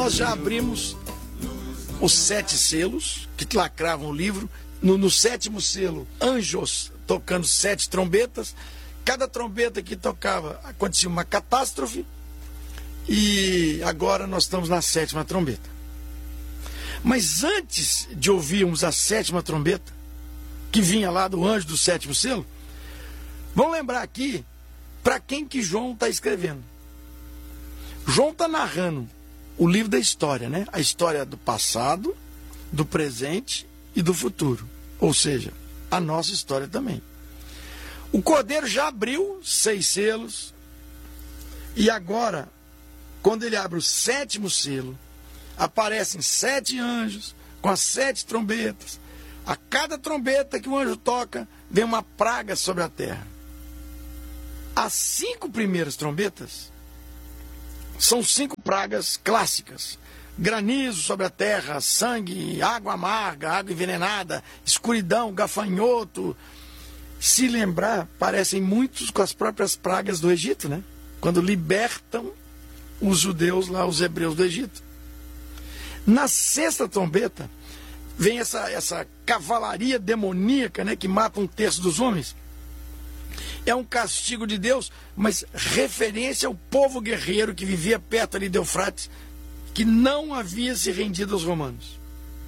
nós já abrimos os 7 selos que lacravam o livro. No 7º selo, anjos tocando 7 trombetas. Cada trombeta que tocava, acontecia uma catástrofe. E agora nós estamos na 7ª trombeta. Mas antes de ouvirmos a 7ª trombeta, que vinha lá do anjo do 7º selo, vamos lembrar aqui para quem que João está escrevendo. João está narrando o livro da história, né? A história do passado, do presente e do futuro. Ou seja, a nossa história também. O Cordeiro já abriu 6 selos. E agora, quando ele abre o 7º selo, aparecem 7 anjos com as 7 trombetas. A cada trombeta que o anjo toca, vem uma praga sobre a terra. As 5 primeiras trombetas são 5 pragas clássicas. Granizo sobre a terra, sangue, água amarga, água envenenada, escuridão, gafanhoto. Se lembrar, parecem muitos com as próprias pragas do Egito, né? Quando libertam os judeus lá, os hebreus do Egito. Na 6ª trombeta, vem essa cavalaria demoníaca, né, que mata 1/3 dos homens. É um castigo de Deus, mas referência ao povo guerreiro que vivia perto ali de Eufrates, que não havia se rendido aos romanos.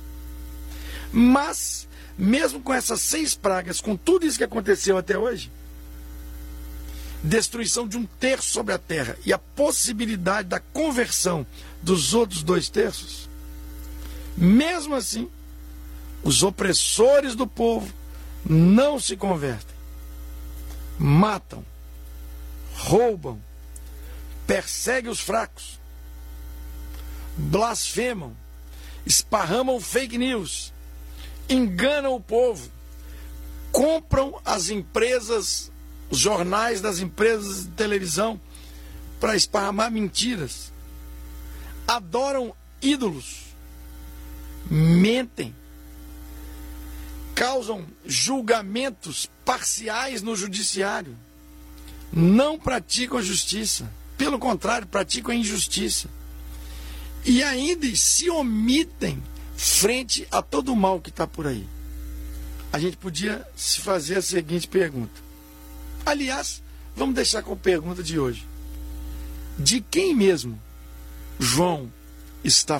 Mas, mesmo com essas 6 pragas, com tudo isso que aconteceu até hoje, destruição de 1/3 sobre a terra e a possibilidade da conversão dos outros 2/3, mesmo assim, os opressores do povo não se convertem. Matam, roubam, perseguem os fracos, blasfemam, esparramam fake news, enganam o povo, compram as empresas, os jornais das empresas de televisão para esparramar mentiras, adoram ídolos, mentem, causam julgamentos parciais no judiciário, não praticam a justiça, pelo contrário, praticam a injustiça, e ainda se omitem frente a todo o mal que está por aí. A gente podia se fazer a seguinte pergunta. Aliás, vamos deixar com a pergunta de hoje. De quem mesmo João está